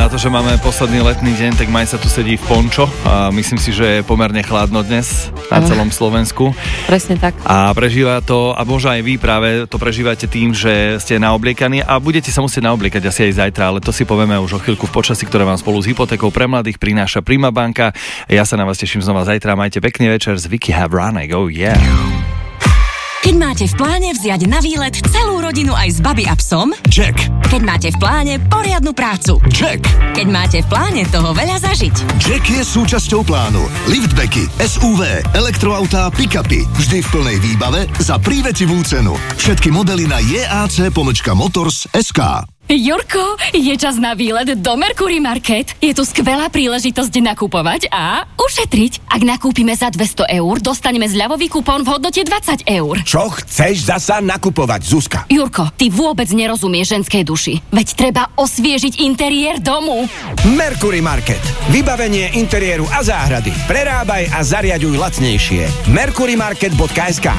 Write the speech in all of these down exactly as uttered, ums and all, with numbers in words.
na to, že máme posledný letný deň, tak Maj sa tu sedí v pončo a myslím si, že je pomerne chladno dnes na celom Slovensku. Presne tak. A prežíva to, a možno aj vy práve to prežívate tým, že ste naobliekaní a budete sa musieť naobliekať asi aj zajtra, ale to si povieme už o chvíľku v počasí, ktoré vám spolu s hypotékou pre mladých prináša Prima banka. Ja sa na vás teším znova zajtra. Majte pekný večer z Vicky Havranek. Oh yeah. Keď máte v pláne vziať na výlet celú rodinu aj s babi a psom? Check. Keď máte v pláne poriadnu prácu? Check. Keď máte v pláne toho veľa zažiť? Check je súčasťou plánu. Liftbacky, es ú vé, elektroautá, pick-upy. Vždy v plnej výbave za prívetivú cenu. Všetky modely na jac pomlčka motors bodka es ká. Jurko, je čas na výlet do Mercury Market. Je tu skvelá príležitosť nakupovať a ušetriť. Ak nakúpime za dvesto eur, dostaneme zľavový kupón v hodnote dvadsať eur. Čo chceš zasa nakupovať, Zuzka? Jurko, ty vôbec nerozumieš ženskej duši. Veď treba osviežiť interiér domu. Mercury Market. Vybavenie interiéru a záhrady. Prerábaj a zariaďuj lacnejšie. mercury market bodka es ká.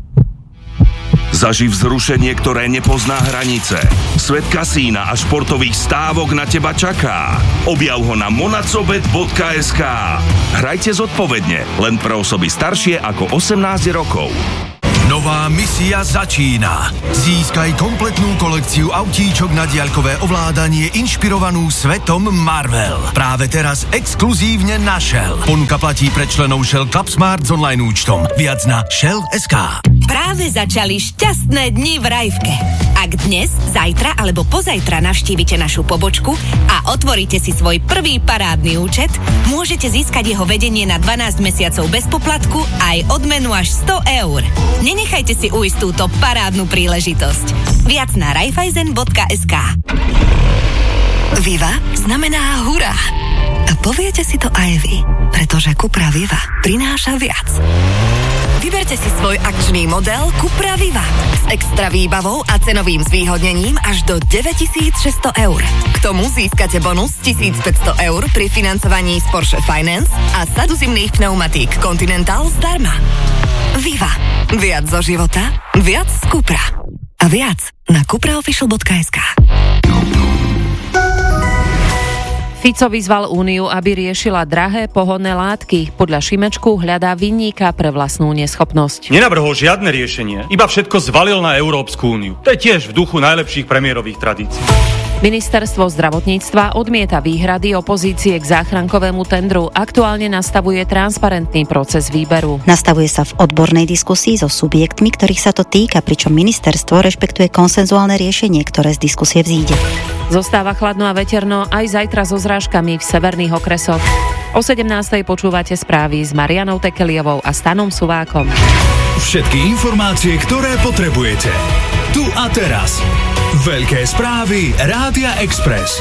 Zaži vzrušenie, ktoré nepozná hranice. Svet kasína a športových stávok na teba čaká. Objav ho na monacobet bodka es ká. Hrajte zodpovedne, len pre osoby staršie ako osemnásť rokov. Nová misia začína. Získaj kompletnú kolekciu autíčok na diaľkové ovládanie inšpirovanú svetom Marvel. Práve teraz exkluzívne na Shell. Ponuka platí pre členov Shell Club Smart s online účtom. Viac na shell bodka es ká. Práve začali šťastné dni v Rajvke. Ak dnes, zajtra alebo pozajtra navštívite našu pobočku a otvoríte si svoj prvý parádny účet, môžete získať jeho vedenie na dvanásť mesiacov bez poplatku aj odmenu až sto eur. Nenechajte si ujsť túto parádnu príležitosť. Viac na raiffeisen bodka es ká. Viva znamená hurá. A poviete si to aj vy, pretože Cupra Viva prináša viac. Vyberte si svoj akčný model Cupra Viva s extra výbavou a cenovým zvýhodnením až do deväťtisícšesťsto eur. K tomu získate bonus tisícpäťsto eur pri financovaní z Porsche Finance a sadu zimných pneumatík Continental zdarma. Viva. Viac zo života, viac z Cupra. A viac na cupraofficial bodka es ká. Fico vyzval Úniu, aby riešila drahé pohonné látky. Podľa Šimečku hľadá vinníka pre vlastnú neschopnosť. Nenavrhol žiadne riešenie, iba všetko zvalil na Európsku úniu. To je tiež v duchu najlepších premiérových tradícií. Ministerstvo zdravotníctva odmieta výhrady opozície k záchrankovému tendru. Aktuálne nastavuje transparentný proces výberu. Nastavuje sa v odbornej diskusii so subjektmi, ktorých sa to týka, pričom ministerstvo rešpektuje konsenzuálne riešenie, ktoré z diskusie vzíde. Zostáva chladno a veterno aj zajtra so zrážkami v severných okresoch. O sedemnástej počúvate správy s Marianou Tekeliovou a Stanom Suvákom. Všetky informácie, ktoré potrebujete. Tu a teraz. Veľké správy Rádia Express.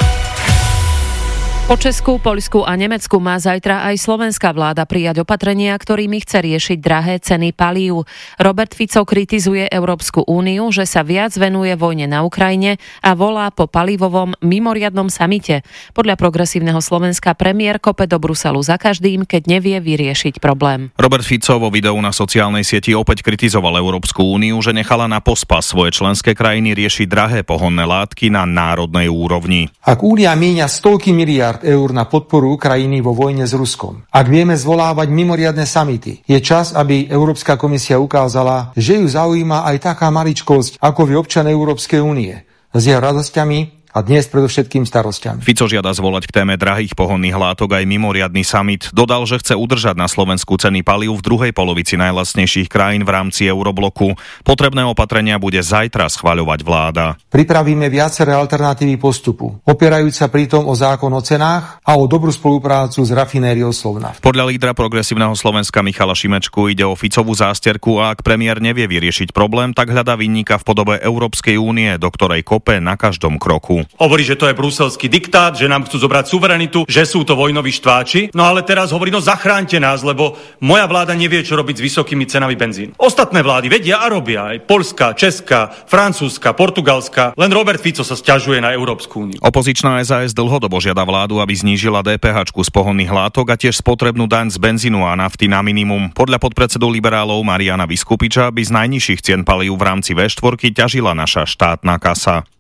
Po Česku, Poľsku a Nemecku má zajtra aj slovenská vláda prijať opatrenia, ktorými chce riešiť drahé ceny palív. Robert Fico kritizuje Európsku úniu, že sa viac venuje vojne na Ukrajine a volá po palivovom mimoriadnom samite. Podľa Progresívneho Slovenska premiér kope do Bruselu za každým, keď nevie vyriešiť problém. Robert Fico vo videu na sociálnej sieti opäť kritizoval Európsku úniu, že nechala na pospas svoje členské krajiny riešiť drahé pohonné látky na národnej úrovni. Ak únia míňa stovky miliárd eur na podporu Ukrajiny vo vojne s Ruskom. Ak vieme zvolávať mimoriadne samity, je čas, aby Európska komisia ukázala, že ju zaujíma aj taká maličkosť, ako vy občan Európskej únie. S jeho radosťami a dnes predovšetkým starosťami. Fico žiada zvolať k téme drahých pohonných látok aj mimoriadny summit. Dodal, že chce udržať na Slovensku ceny palív v druhej polovici najlacnejších krajín v rámci Eurobloku. Potrebné opatrenia bude zajtra schvaľovať vláda. Pripravíme viaceré alternatívy postupu, opierajúc sa pritom o zákon o cenách a o dobrú spoluprácu s rafinériou Slovnaft. Podľa lídra Progresívneho Slovenska Michala Šimečku ide o Ficovú zásterku a ak premiér nevie vyriešiť problém, tak hľadá vinníka v podobe Európskej únie, do ktorej kope na každom kroku. Hovorí, že to je bruselský diktát, že nám chcú zobrať suverenitu, že sú to vojnoví štváči. No ale teraz hovorí, no zachránte nás, lebo moja vláda nevie, čo robiť s vysokými cenami benzínu. Ostatné vlády vedia a robia, aj Poľská, Česká, Francúzska, Portugalská, len Robert Fico sa sťažuje na Európsku úniu. Opozičná es a es dlhodobo žiada vládu, aby znížila dé pé háčku z pohonných látok a tiež spotrebnú daň z benzínu a nafty na minimum. Podľa podpredsedu liberálov Mariana Vyskupiča by z najnižších cien palív v rámci vé štyri ťažila naša štátna kasa.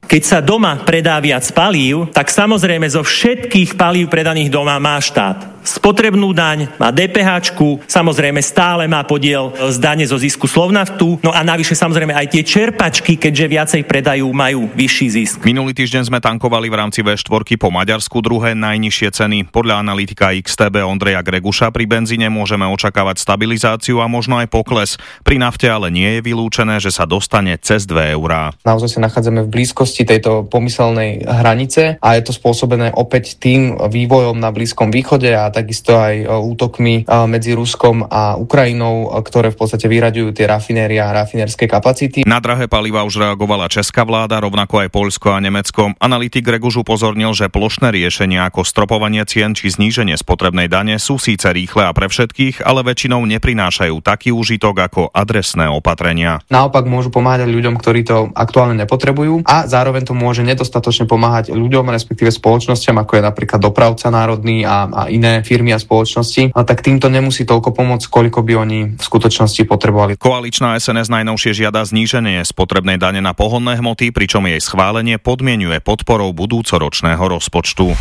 Keď sa doma predá viac palív, tak samozrejme zo všetkých palív predaných doma má štát spotrebnú daň, má DPHčku, samozrejme stále má podiel z dane zo zisku Slovnaftu, no a navyše samozrejme aj tie čerpačky, keďže viacej predajú, majú vyšší zisk. Minulý týždeň sme tankovali v rámci vé štyri po Maďarsku druhé najnižšie ceny. Podľa analytika iks té bé Ondreja Greguša pri benzíne môžeme očakávať stabilizáciu a možno aj pokles. Pri nafte ale nie je vylúčené, že sa dostane cez dve eurá. Naozaj sa nachádzame v blízkosti tejto pomyselnej hranice a je to spôsobené opäť tým vývojom na Blízkom východe a takisto aj útokmi medzi Ruskom a Ukrajinou, ktoré v podstate vyraďujú tie rafinérie a rafinérske kapacity. Na drahé paliva už reagovala česká vláda, rovnako aj Poľsko a Nemecko. Analytik Greguš upozornil, že plošné riešenia ako stropovanie cien či zníženie spotrebnej dane sú síce rýchle a pre všetkých, ale väčšinou neprinášajú taký úžitok ako adresné opatrenia. Naopak môžu pomáhať ľuďom, ktorí to aktuálne nepotrebujú a zároveň to môže nedostatočne pomáhať ľuďom, respektíve spoločnosťam, ako je napríklad Dopravca národný a, a iné firmy a spoločnosti, a tak týmto nemusí toľko pomôcť, koľko by oni v skutočnosti potrebovali. Koaličná es en es najnovšie žiada zníženie spotrebnej dane na pohonné hmoty, pričom jej schválenie podmienuje podporou budúcoročného rozpočtu.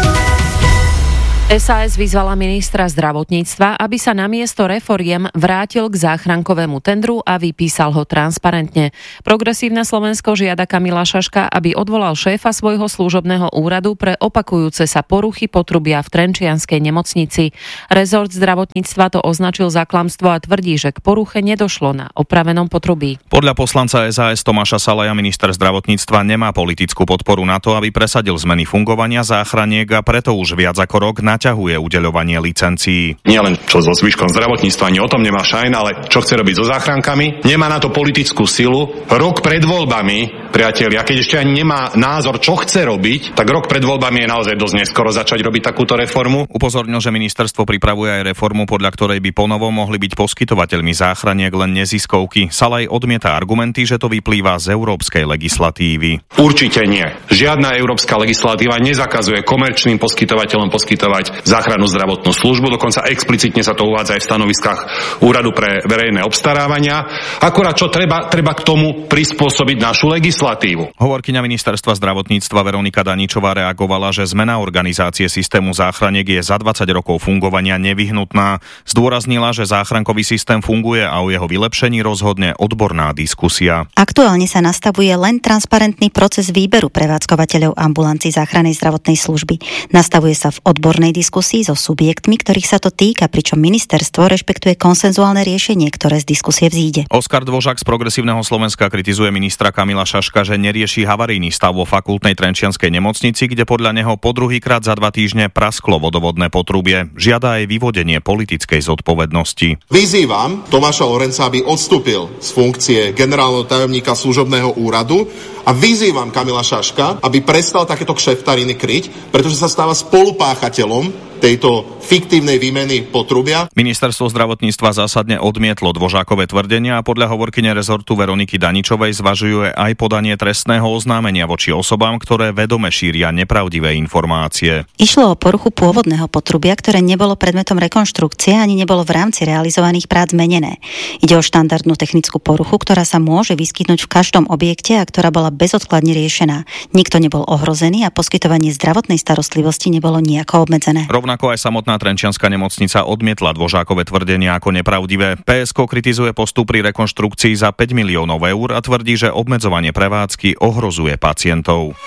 es a es vyzvala ministra zdravotníctva, aby sa namiesto reforiem vrátil k záchrankovému tendru a vypísal ho transparentne. Progresívne Slovensko žiada Kamila Šaška, aby odvolal šéfa svojho služobného úradu pre opakujúce sa poruchy potrubia v Trenčianskej nemocnici. Rezort zdravotníctva to označil za klamstvo a tvrdí, že k poruche nedošlo na opravenom potrubí. Podľa poslanca es a es Tomáša Salaja minister zdravotníctva nemá politickú podporu na to, aby presadil zmeny fungovania záchraniek a preto už viac ako rok na naťahuje udeľovanie licencií. Nie len čo so zvyškom zdravotníctva, ani o tom nemá šajn, ale čo chce robiť so záchrankami. Nemá na to politickú silu. Rok pred voľbami, priatelia, keď ešte ani nemá názor, čo chce robiť, tak rok pred voľbami je naozaj dosť neskoro začať robiť takúto reformu. Upozornil, že ministerstvo pripravuje aj reformu, podľa ktorej by ponovo mohli byť poskytovateľmi záchraniek len neziskovky. Salaj odmieta argumenty, že to vyplýva z európskej legislatívy. Určite nie. Žiadna európska legislatíva nezakazuje komerčným poskytovateľom poskytovať záchrannú zdravotnú službu, dokonca explicitne sa to uvádza aj v stanoviskách Úradu pre verejné obstarávania. Akurát čo treba, treba k tomu prispôsobiť našu legislatívu. Hovorkyňa ministerstva zdravotníctva Veronika Daničová reagovala, že zmena organizácie systému záchraniek je za dvadsať rokov fungovania nevyhnutná. Zdôraznila, že záchrankový systém funguje a o jeho vylepšení rozhodne odborná diskusia. Aktuálne sa nastavuje len transparentný proces výberu prevádzkovateľov ambulancií záchrannej zdravotnej služby. Nastavuje sa v odbornej diskusii so subjektmi, ktorých sa to týka, pričom ministerstvo rešpektuje konsenzuálne riešenie, ktoré z diskusie vzíde. Oskar Dvožák z Progresívneho Slovenska kritizuje ministra Kamila Šaška, že nerieši havarijný stav vo fakultnej Trenčianskej nemocnici, kde podľa neho po druhýkrát za dva týždne prasklo vodovodné potrubie. Žiada aj vyvodenie politickej zodpovednosti. Vyzývam Tomáša Lorenca, aby odstúpil z funkcie generálneho tajomníka služobného úradu a vyzývam Kamila Šaška, aby prestal takéto kšeftariny kryť, pretože sa stáva spolupáchateľom tejto fiktívnej výmeny potrubia. Ministerstvo zdravotníctva zásadne odmietlo Dvožákové tvrdenia a podľa hovorkyne rezortu Veroniky Daničovej zvažuje aj podanie trestného oznámenia voči osobám, ktoré vedome šíria nepravdivé informácie. Išlo o poruchu pôvodného potrubia, ktoré nebolo predmetom rekonštrukcie ani nebolo v rámci realizovaných prác zmenené. Ide o štandardnú technickú poruchu, ktorá sa môže vyskytnúť v každom objekte a ktorá bola bezodkladne riešená. Nikto nebol ohrozený a poskytovanie zdravotnej starostlivosti nebolo nejako obmedzené. Rovnako aj samotná Trenčianska nemocnica odmietla Dvožákové tvrdenia ako nepravdivé. pé es ká kritizuje postup pri rekonštrukcii za päť miliónov eur a tvrdí, že obmedzovanie prevádzky ohrozuje pacientov.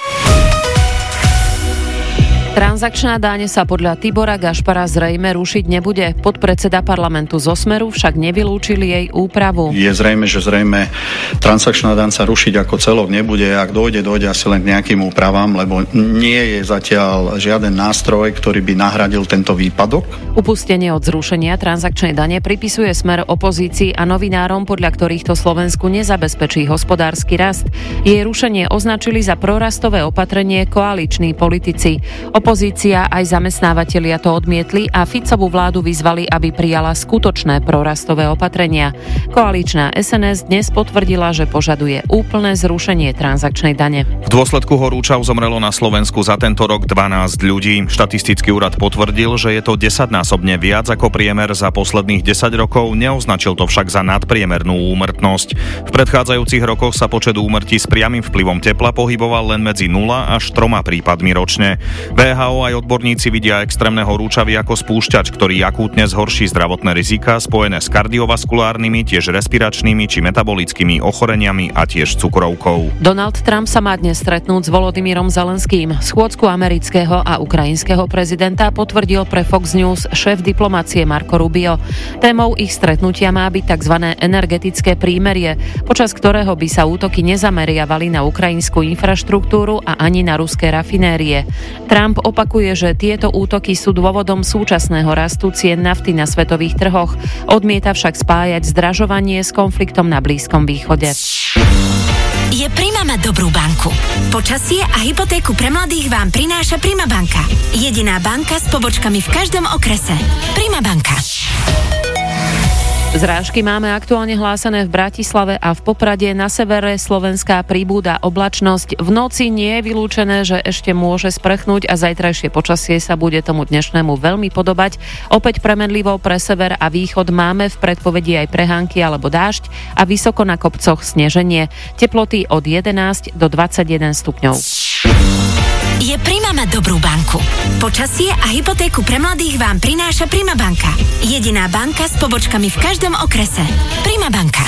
Transakčná daň sa podľa Tibora Gašpara zrejme rušiť nebude. Podpredseda parlamentu zo Smeru však nevylúčili jej úpravu. Je zrejme, že zrejme transakčná daň sa rušiť ako celok nebude. Ak dojde, dojde asi len k nejakým úpravám, lebo nie je zatiaľ žiaden nástroj, ktorý by nahradil tento výpadok. Upustenie od zrušenia transakčnej dane pripisuje Smer opozícii a novinárom, podľa ktorých to Slovensku nezabezpečí hospodársky rast. Jej rušenie označili za prorastové opatrenie koaliční politici. Opozícia aj zamestnávatelia to odmietli a Ficovú vládu vyzvali, aby prijala skutočné prorastové opatrenia. Koaličná es en es dnes potvrdila, že požaduje úplné zrušenie transakčnej dane. V dôsledku horúčav zomrelo na Slovensku za tento rok dvanásť ľudí. Štatistický úrad potvrdil, že je to desaťnásobne viac ako priemer za posledných desať rokov, neoznačil to však za nadpriemernú úmrtnosť. V predchádzajúcich rokoch sa počet úmrtí s priamym vplyvom tepla pohyboval len medzi nula až troma prípadmi ročne. vé há ó aj odborníci vidia extrémne horúčavy ako spúšťač, ktorý akútne zhorší zdravotné riziká spojené s kardiovaskulárnymi, tiež respiračnými či metabolickými ochoreniami a tiež cukrovkou. Donald Trump sa má dnes stretnúť s Volodymyrom Zelenským. Schôdzku amerického a ukrajinského prezidenta potvrdil pre Fox News šéf diplomácie Marco Rubio. Témou ich stretnutia má byť tzv. Energetické prímerie, počas ktorého by sa útoky nezameriavali na ukrajinskú infraštruktúru a ani na ruské rafinérie. Trump opakuje, že tieto útoky sú dôvodom súčasného rastu cien nafty na svetových trhoch. Odmieta však spájať zdražovanie s konfliktom na Blízkom východe. Je Prima mať dobrú banku. Počasie a hypotéku pre mladých vám prináša Prima banka. Jediná banka s pobočkami v každom okrese. Prima banka. Zrážky máme aktuálne hlásené v Bratislave a v Poprade. Na severe Slovenska pribúda oblačnosť. V noci nie je vylúčené, že ešte môže sprchnúť a zajtrajšie počasie sa bude tomu dnešnému veľmi podobať. Opäť premenlivo pre sever a východ máme v predpovedi aj prehánky alebo dážď a vysoko na kopcoch sneženie. Teploty od jedenásť do dvadsaťjeden stupňov. Je Prima mať dobrú banku. Počasie a hypotéku pre mladých vám prináša Prima banka. Jediná banka s pobočkami v každom okrese. Prima banka.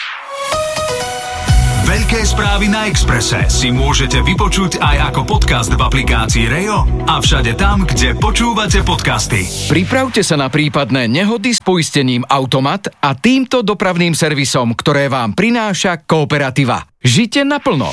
Veľké správy na Expresse si môžete vypočuť aj ako podcast v aplikácii Rejo a všade tam, kde počúvate podcasty. Pripravte sa na prípadné nehody s poistením Automat a týmto dopravným servisom, ktoré vám prináša Kooperativa. Žite naplno.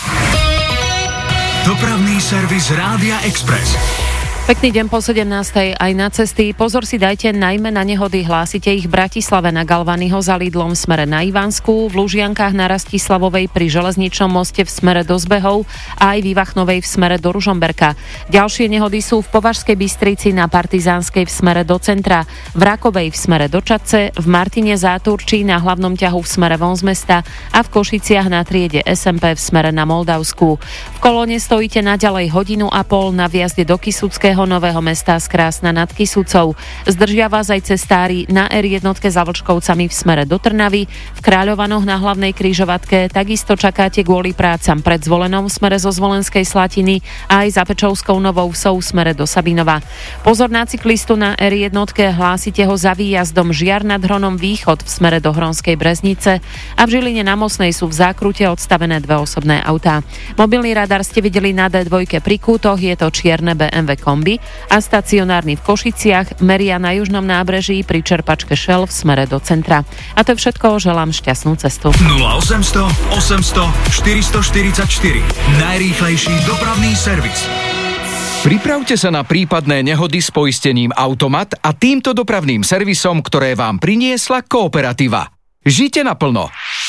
Dopravný servis Rádia Express. Pekný deň po sedemnástej aj na cesty. Pozor si dajte najmä na nehody, hlásite ich v Bratislave na Galvanyho za Lidlom v smere na Ivanskú, v Lužiankách na Rastislavovej pri železničnom moste v smere do Zbehov a aj v Ivachnovej v smere do Ružomberka. Ďalšie nehody sú v Považskej Bystrici na Partizánskej v smere do centra, v Rakovej v smere do Čadce, v Martine Záturčí na hlavnom ťahu v smere von z mesta a v Košiciach na triede es em pé v smere na Moldavsku. V kolóne stojíte naďalej hodinu a pol na vjazde do Kysuckého Nového Mesta z Krásna nad Kysucou. Zdržia vás aj cestári na er jedna za Vlčkovcami v smere do Trnavy, v Kráľovanoch na hlavnej križovatke takisto čakáte kvôli prácam pred Zvolenom v smere zo Zvolenskej Slatiny a aj za Pečovskou Novou Vsou v smere do Sabinova. Pozor na cyklistu na er jedna, hlásite ho za výjazdom Žiar nad Hronom Východ v smere do Hronskej Breznice a v Žiline na Mostnej sú v zákrute odstavené dve osobné autá. Mobilný radar ste videli na dé dva pri Kútoch, je to čierne bé em vé kombi a stacionárny v Košiciach, meria na južnom nábreží pri čerpačke Shell v smere do centra. A to je všetko, želám šťastnú cestu. nula osemsto osemsto štyristoštyridsaťštyri. Najrýchlejší dopravný servis. Pripravte sa na prípadné nehody s poistením Automat a týmto dopravným servisom, ktoré vám priniesla Kooperativa. Žite naplno.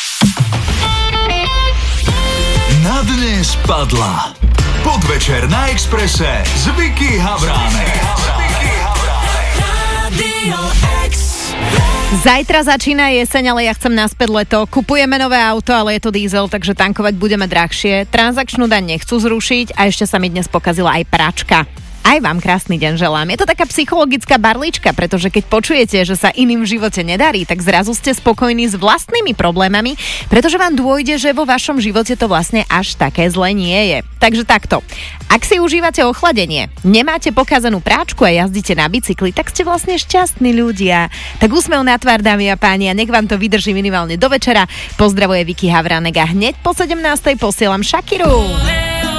Na dnes padla Podvečer na Expresse s Vicky Havránek. Zajtra začína jeseň, ale ja chcem naspäť leto. Kupujeme nové auto, ale je to diesel, takže tankovať budeme drahšie. Transakčnú daň nechcú zrušiť a ešte sa mi dnes pokazila aj pračka. Aj vám krásny deň želám. Je to taká psychologická barlička, pretože keď počujete, že sa iným v živote nedarí, tak zrazu ste spokojní s vlastnými problémami, pretože vám dôjde, že vo vašom živote to vlastne až také zle nie je. Takže takto. Ak si užívate ochladenie, nemáte pokazanú práčku a jazdíte na bicykli, tak ste vlastne šťastní ľudia. Tak úsmev na tvár, dámy a páni, a nech vám to vydrží minimálne do večera. Pozdravuje Vicky Havránek a hneď po sedemnástej posielam Shakiru.